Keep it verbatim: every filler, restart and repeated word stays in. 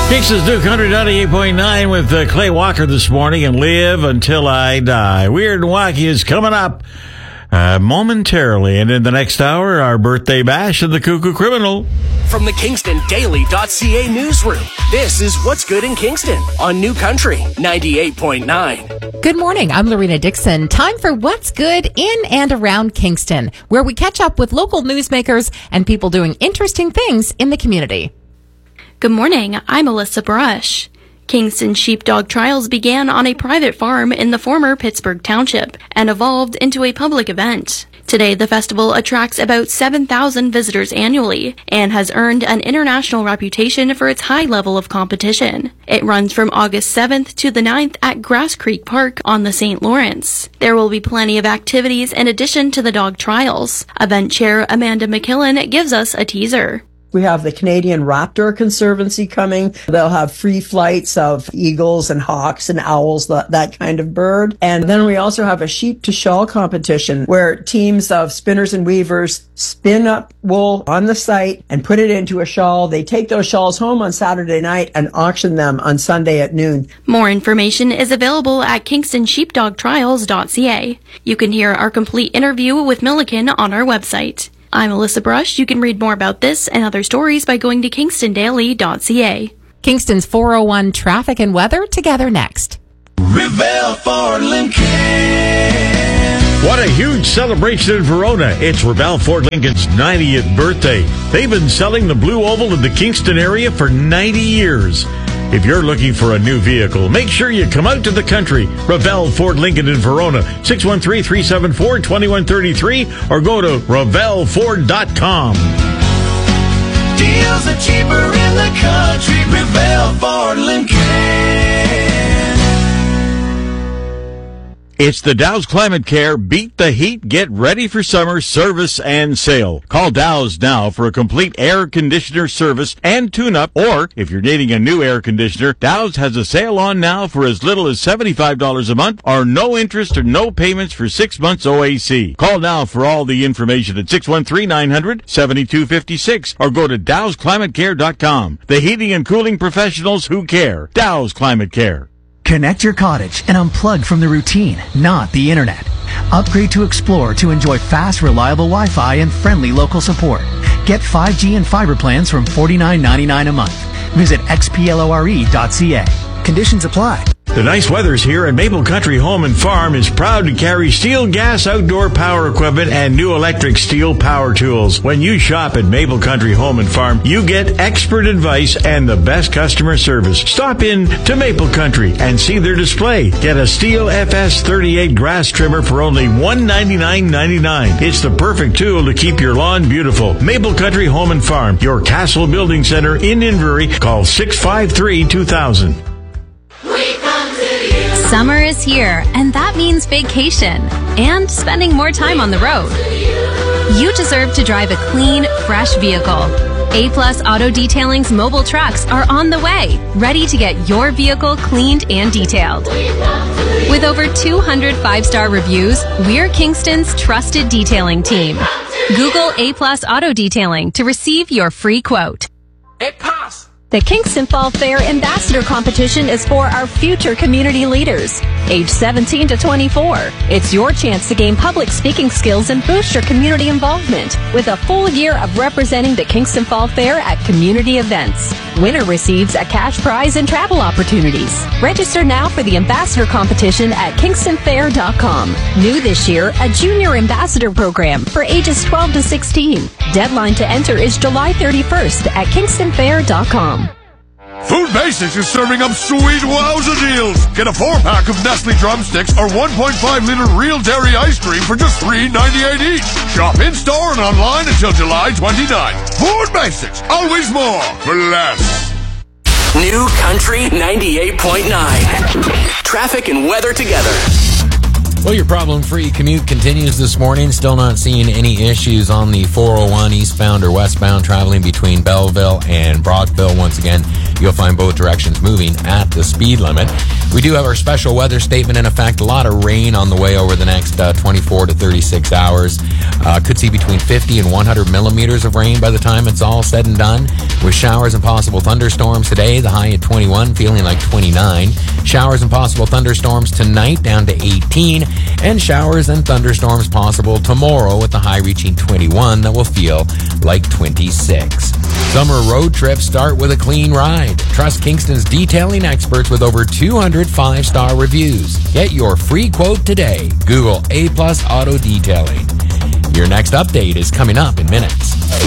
Kingston's Duke one hundred ninety-eight point nine with uh, Clay Walker this morning and Live Until I Die. Weird and Wacky is coming up uh, momentarily. And in the next hour, our birthday bash and the Cuckoo Criminal. From the Kingston Daily dot C A newsroom, this is What's Good in Kingston on New Country ninety-eight point nine. Good morning. I'm Lorena Dixon. Time for What's Good in and around Kingston, where we catch up with local newsmakers and people doing interesting things in the community. Good morning, I'm Alyssa Brush. Kingston Sheepdog Trials began on a private farm in the former Pittsburgh Township and evolved into a public event. Today, the festival attracts about seven thousand visitors annually and has earned an international reputation for its high level of competition. It runs from August seventh to the ninth at Grass Creek Park on the Saint Lawrence. There will be plenty of activities in addition to the dog trials. Event chair Amanda McKillen gives us a teaser. We have the Canadian Raptor Conservancy coming. They'll have free flights of eagles and hawks and owls, that, that kind of bird. And then we also have a sheep to shawl competition where teams of spinners and weavers spin up wool on the site and put it into a shawl. They take those shawls home on Saturday night and auction them on Sunday at noon. More information is available at kingston sheepdog trials dot c a. You can hear our complete interview with Milliken on our website. I'm Alyssa Brush. You can read more about this and other stories by going to kingston daily dot c a. Kingston's four oh one traffic and weather together next. Revell Ford Lincoln. What a huge celebration in Verona. It's Revell Ford Lincoln's ninetieth birthday. They've been selling the Blue Oval in the Kingston area for ninety years. If you're looking for a new vehicle, make sure you come out to the country. Revell Ford Lincoln in Verona, six one three, three seven four, two one three three, or go to revell ford dot com. Deals are cheaper in the country. Revell Ford Lincoln. It's the Dow's Climate Care Beat the Heat, Get Ready for Summer service and sale. Call Dow's now for a complete air conditioner service and tune-up, or if you're needing a new air conditioner, Dow's has a sale on now for as little as seventy-five dollars a month, or no interest or no payments for six months O A C. Call now for all the information at six one three, nine hundred, seventy-two fifty-six, or go to dows climate care dot com. The heating and cooling professionals who care. Dow's Climate Care. Connect your cottage and unplug from the routine, not the internet. Upgrade to Explore to enjoy fast, reliable Wi-Fi and friendly local support. Get five G and fiber plans from forty-nine ninety-nine a month. Visit x p lore dot c a. Conditions apply. The nice weather's here, and Maple Country Home and Farm is proud to carry steel gas outdoor power equipment and new electric steel power tools. When you shop at Maple Country Home and Farm, you get expert advice and the best customer service. Stop in to Maple Country and see their display. Get a Steel F S thirty-eight grass trimmer for only one hundred ninety-nine ninety-nine. It's the perfect tool to keep your lawn beautiful. Maple Country Home and Farm, your Castle Building Center in Inverie. Call six five three, two thousand. Summer is here, and that means vacation and spending more time on the road. You deserve to drive a clean, fresh vehicle. A-Plus Auto Detailing's mobile trucks are on the way, ready to get your vehicle cleaned and detailed. With over two hundred five-star reviews, we're Kingston's trusted detailing team. Google A-Plus Auto Detailing to receive your free quote. A-Plus! The Kingston Fall Fair Ambassador Competition is for our future community leaders, age seventeen to twenty-four. It's your chance to gain public speaking skills and boost your community involvement with a full year of representing the Kingston Fall Fair at community events. Winner receives a cash prize and travel opportunities. Register now for the Ambassador Competition at kingston fair dot com. New this year, a Junior Ambassador Program for ages twelve to sixteen. Deadline to enter is July thirty-first at kingston fair dot com. Food Basics is serving up sweet wowza deals. Get a four-pack of Nestle drumsticks or one point five liter real dairy ice cream for just three ninety-eight each. Shop in-store and online until July twenty-ninth. Food Basics, always more for less. New Country ninety-eight point nine. Traffic and weather together. Well, your problem-free commute continues this morning. Still not seeing any issues on the four oh one eastbound or westbound traveling between Belleville and Brockville. Once again, You'll find both directions moving at the speed limit. We do have our special weather statement in effect. A lot of rain on the way over the next uh, twenty-four to thirty-six hours. Uh, could see between fifty and one hundred millimeters of rain by the time it's all said and done. With showers and possible thunderstorms today, the high at twenty-one, feeling like twenty-nine. Showers and possible thunderstorms tonight down to eighteen. And showers and thunderstorms possible tomorrow with the high reaching twenty-one that will feel like twenty-six. Summer road trips start with a clean ride. Trust Kingston's detailing experts with over two hundred five-star reviews. Get your free quote today. Google A Plus Auto Detailing. Your next update is coming up in minutes.